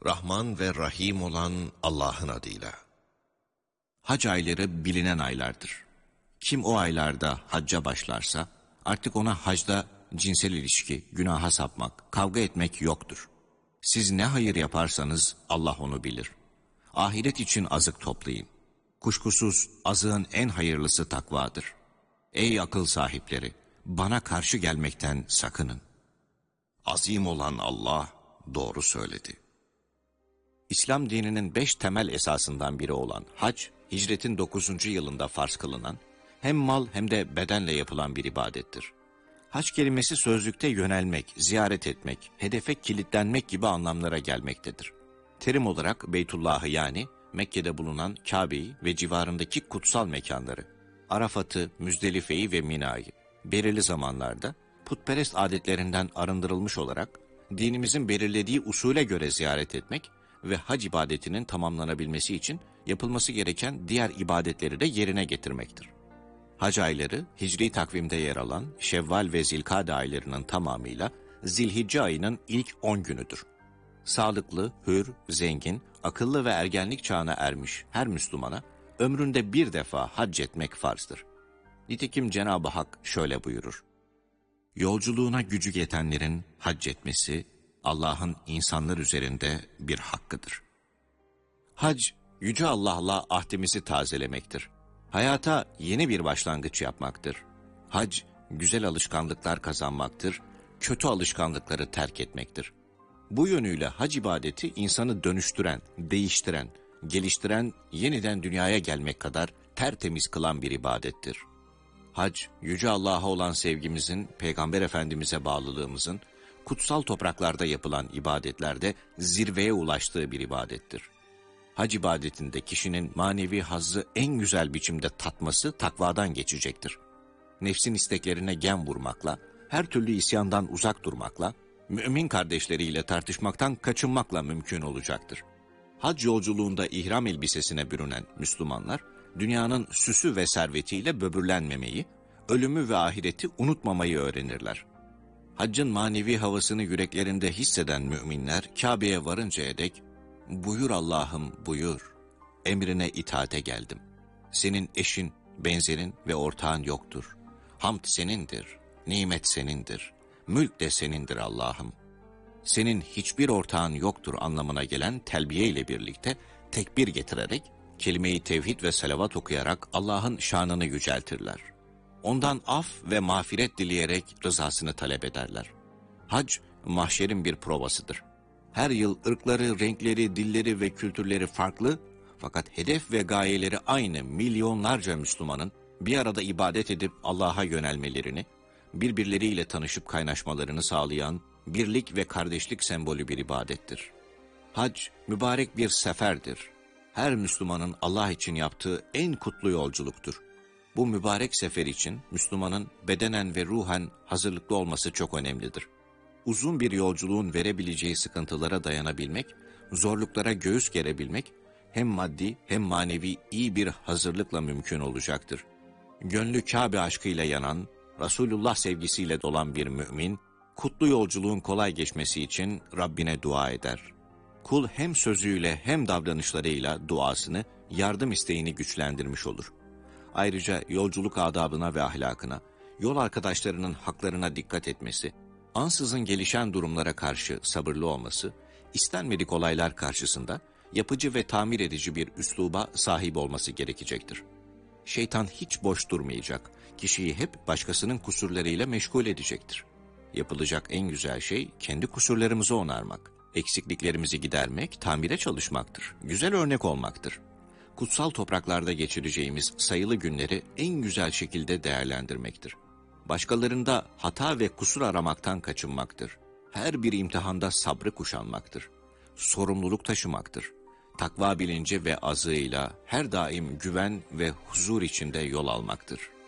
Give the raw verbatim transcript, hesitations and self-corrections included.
Rahman ve Rahim olan Allah'ın adıyla. Hac ayları bilinen aylardır. Kim o aylarda hacca başlarsa, artık ona hacda cinsel ilişki, günaha sapmak, kavga etmek yoktur. Siz ne hayır yaparsanız Allah onu bilir. Ahiret için azık toplayın. Kuşkusuz azığın en hayırlısı takvadır. Ey akıl sahipleri, bana karşı gelmekten sakının. Azim olan Allah doğru söyledi. İslam dininin beş temel esasından biri olan hac, hicretin dokuzuncu yılında farz kılınan, hem mal hem de bedenle yapılan bir ibadettir. Hac kelimesi sözlükte yönelmek, ziyaret etmek, hedefe kilitlenmek gibi anlamlara gelmektedir. Terim olarak Beytullah'ı yani Mekke'de bulunan Kabe'yi ve civarındaki kutsal mekanları, Arafat'ı, Müzdelife'yi ve Mina'yı belirli zamanlarda putperest adetlerinden arındırılmış olarak dinimizin belirlediği usule göre ziyaret etmek ve hac ibadetinin tamamlanabilmesi için yapılması gereken diğer ibadetleri de yerine getirmektir. Hac ayları, hicri takvimde yer alan Şevval ve Zilkade aylarının tamamıyla Zilhicce ayının ilk on günüdür. Sağlıklı, hür, zengin, akıllı ve ergenlik çağına ermiş her Müslümana ömründe bir defa hac etmek farzdır. Nitekim Cenab-ı Hak şöyle buyurur: Yolculuğuna gücü yetenlerin hac etmesi Allah'ın insanlar üzerinde bir hakkıdır. Hac, Yüce Allah'la ahdimizi tazelemektir. Hayata yeni bir başlangıç yapmaktır. Hac, güzel alışkanlıklar kazanmaktır, kötü alışkanlıkları terk etmektir. Bu yönüyle hac ibadeti insanı dönüştüren, değiştiren, geliştiren, yeniden dünyaya gelmek kadar tertemiz kılan bir ibadettir. Hac, Yüce Allah'a olan sevgimizin, Peygamber Efendimiz'e bağlılığımızın, kutsal topraklarda yapılan ibadetlerde zirveye ulaştığı bir ibadettir. Hac ibadetinde kişinin manevi hazzı en güzel biçimde tatması takvadan geçecektir. Nefsin isteklerine gem vurmakla, her türlü isyandan uzak durmakla, mümin kardeşleriyle tartışmaktan kaçınmakla mümkün olacaktır. Hac yolculuğunda ihram elbisesine bürünen Müslümanlar, dünyanın süsü ve servetiyle böbürlenmemeyi, ölümü ve ahireti unutmamayı öğrenirler. Haccın manevi havasını yüreklerinde hisseden müminler, Kabe'ye varıncaya dek, "Buyur Allah'ım buyur, emrine itaate geldim. Senin eşin, benzerin ve ortağın yoktur. Hamd senindir, nimet senindir, mülk de senindir Allah'ım. Senin hiçbir ortağın yoktur" anlamına gelen telbiye ile birlikte tekbir getirerek, kelime-i tevhid ve salavat okuyarak Allah'ın şanını yüceltirler. Ondan af ve mağfiret dileyerek rızasını talep ederler. Hac, mahşerin bir provasıdır. Her yıl ırkları, renkleri, dilleri ve kültürleri farklı, fakat hedef ve gayeleri aynı milyonlarca Müslümanın bir arada ibadet edip Allah'a yönelmelerini, birbirleriyle tanışıp kaynaşmalarını sağlayan birlik ve kardeşlik sembolü bir ibadettir. Hac, mübarek bir seferdir. Her Müslümanın Allah için yaptığı en kutlu yolculuktur. Bu mübarek sefer için Müslümanın bedenen ve ruhen hazırlıklı olması çok önemlidir. Uzun bir yolculuğun verebileceği sıkıntılara dayanabilmek, zorluklara göğüs gerebilmek, hem maddi hem manevi iyi bir hazırlıkla mümkün olacaktır. Gönlü Kabe aşkıyla yanan, Resulullah sevgisiyle dolan bir mümin, kutlu yolculuğun kolay geçmesi için Rabbine dua eder. Kul hem sözüyle hem davranışlarıyla duasını, yardım isteğini güçlendirmiş olur. Ayrıca yolculuk adabına ve ahlakına, yol arkadaşlarının haklarına dikkat etmesi, ansızın gelişen durumlara karşı sabırlı olması, istenmedik olaylar karşısında yapıcı ve tamir edici bir üsluba sahip olması gerekecektir. Şeytan hiç boş durmayacak, kişiyi hep başkasının kusurlarıyla meşgul edecektir. Yapılacak en güzel şey kendi kusurlarımızı onarmak, eksikliklerimizi gidermek, tamire çalışmaktır, güzel örnek olmaktır. Kutsal topraklarda geçireceğimiz sayılı günleri en güzel şekilde değerlendirmektir. Başkalarında hata ve kusur aramaktan kaçınmaktır. Her bir imtihanda sabrı kuşanmaktır. Sorumluluk taşımaktır. Takva bilinci ve azığıyla her daim güven ve huzur içinde yol almaktır.